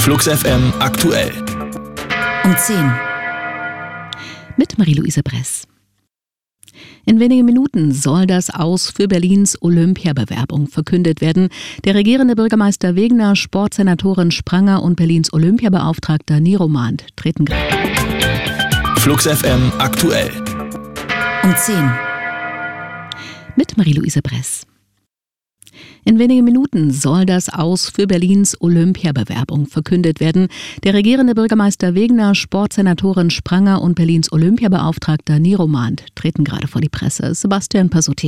Flux FM aktuell. Um 10. Mit Marie-Louise Bress. In wenigen Minuten soll das Aus für Berlins Olympiabewerbung verkündet werden. Der regierende Bürgermeister Wegner, Sportsenatorin Spranger und Berlins Olympiabeauftragter Niromand treten gerade. Flux FM aktuell. Um 10. Mit Marie-Louise Bress. In wenigen Minuten soll das Aus für Berlins Olympiabewerbung verkündet werden. Der regierende Bürgermeister Wegner, Sportsenatorin Spranger und Berlins Olympiabeauftragter Niromand treten gerade vor die Presse. Sebastian Pasuti.